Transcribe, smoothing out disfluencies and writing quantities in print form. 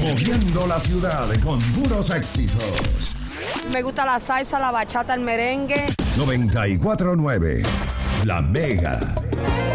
Moviendo la ciudad con puros éxitos. Me gusta la salsa, la bachata, el merengue. 94.9 La Mega.